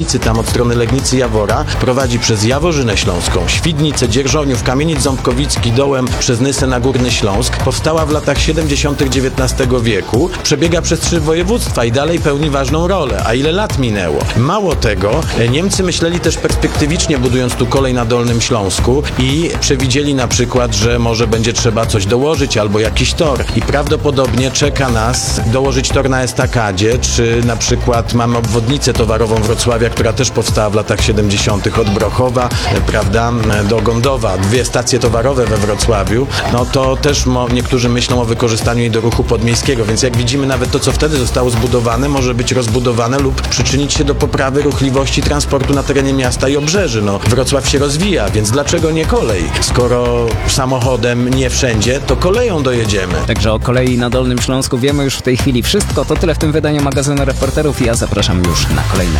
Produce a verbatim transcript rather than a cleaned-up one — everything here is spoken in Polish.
Legnicy, tam od strony Legnicy Jawora, prowadzi przez Jaworzynę Śląską, Świdnicę, Dzierżoniów, Kamienic Ząbkowicki, dołem przez Nysę na Górny Śląsk. Powstała w latach siedemdziesiątych dziewiętnastego wieku, przebiega przez trzy województwa i dalej pełni ważną rolę. A ile lat minęło? Mało tego, Niemcy myśleli też perspektywicznie, budując tu kolej na Dolnym Śląsku i przewidzieli na przykład, że może będzie trzeba coś dołożyć albo jakiś tor. I prawdopodobnie czeka nas dołożyć tor na estakadzie, czy na przykład mamy obwodnicę towarową Wrocławia, która też powstała w latach siedemdziesiątych od Brochowa, prawda, do Gondowa. Dwie stacje towarowe we Wrocławiu. No to też mo- niektórzy myślą o wykorzystaniu jej do ruchu podmiejskiego, więc jak widzimy, nawet to, co wtedy zostało zbudowane, może być rozbudowane lub przyczynić się do poprawy ruchliwości transportu na terenie miasta i obrzeży. No, Wrocław się rozwija, więc dlaczego nie kolej? Skoro samochodem nie wszędzie, to koleją dojedziemy. Także o kolei na Dolnym Śląsku wiemy już w tej chwili wszystko. To tyle w tym wydaniu magazynu Reporterów i ja zapraszam już na kolejne.